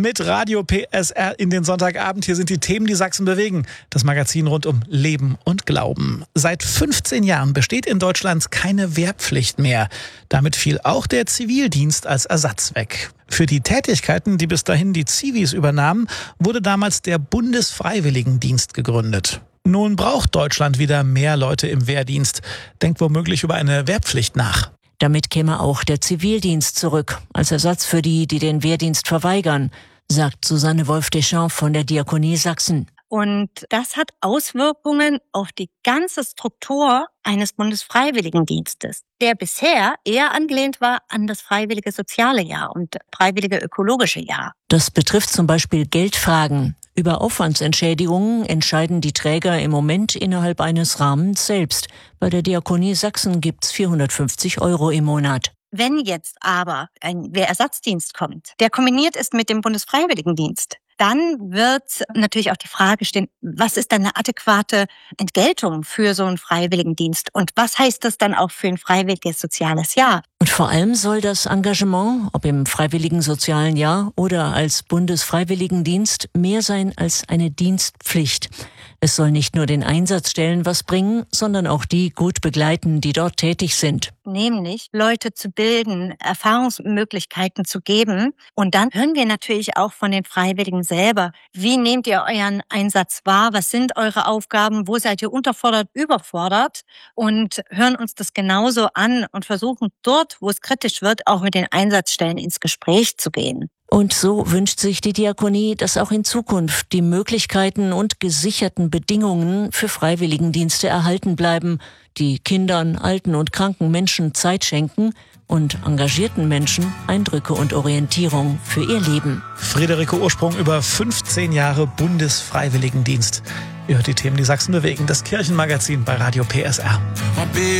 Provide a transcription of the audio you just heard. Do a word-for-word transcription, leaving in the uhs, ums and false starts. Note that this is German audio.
Mit Radio P S R in den Sonntagabend. Hier sind die Themen, die Sachsen bewegen. Das Magazin rund um Leben und Glauben. Seit fünfzehn Jahren besteht in Deutschland keine Wehrpflicht mehr. Damit fiel auch der Zivildienst als Ersatz weg. Für die Tätigkeiten, die bis dahin die Zivis übernahmen, wurde damals der Bundesfreiwilligendienst gegründet. Nun braucht Deutschland wieder mehr Leute im Wehrdienst. Denkt womöglich über eine Wehrpflicht nach. Damit käme auch der Zivildienst zurück, als Ersatz für die, die den Wehrdienst verweigern, sagt Susanne Wolf-Deschamps von der Diakonie Sachsen. Und das hat Auswirkungen auf die ganze Struktur eines Bundesfreiwilligendienstes, der bisher eher angelehnt war an das freiwillige soziale Jahr und freiwillige ökologische Jahr. Das betrifft zum Beispiel Geldfragen. Über Aufwandsentschädigungen entscheiden die Träger im Moment innerhalb eines Rahmens selbst. Bei der Diakonie Sachsen gibt's vierhundertfünfzig Euro im Monat. Wenn jetzt aber ein Wehrersatzdienst kommt, der kombiniert ist mit dem Bundesfreiwilligendienst, dann wird natürlich auch die Frage stehen, was ist dann eine adäquate Entgeltung für so einen Freiwilligendienst? Und was heißt das dann auch für ein freiwilliges soziales Jahr? Und vor allem soll das Engagement, ob im freiwilligen sozialen Jahr oder als Bundesfreiwilligendienst, mehr sein als eine Dienstpflicht. Es soll nicht nur den Einsatzstellen was bringen, sondern auch die gut begleiten, die dort tätig sind. Nämlich Leute zu bilden, Erfahrungsmöglichkeiten zu geben. Und dann hören wir natürlich auch von den Freiwilligen selber. Wie nehmt ihr euren Einsatz wahr? Was sind eure Aufgaben? Wo seid ihr unterfordert, überfordert? Und hören uns das genauso an und versuchen dort, wo es kritisch wird, auch mit den Einsatzstellen ins Gespräch zu gehen. Und so wünscht sich die Diakonie, dass auch in Zukunft die Möglichkeiten und gesicherten Bedingungen für Freiwilligendienste erhalten bleiben, die Kindern, alten und kranken Menschen Zeit schenken und engagierten Menschen Eindrücke und Orientierung für ihr Leben. Friederike Ursprung über fünfzehn Jahre Bundesfreiwilligendienst. Ihr hört die Themen, die Sachsen bewegen. Das Kirchenmagazin bei Radio P S R.